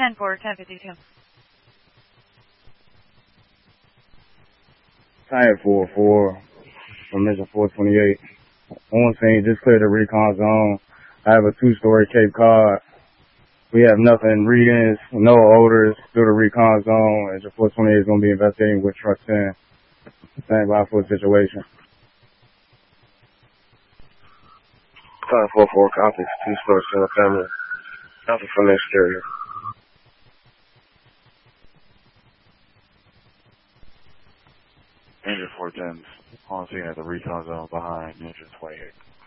10-4, 1052. Tired 4-4 from Mission 428. On scene, just cleared the recon zone. I have a 2-story Cape Cod. We have nothing readings, no odors through the recon zone. Engine 428 is going to be investigating with trucks in. Stand by for the situation. Time 4-4 copies. 2-story single family. Alpha from the exterior. Engine 410's on scene at the recon zone behind Engine 28.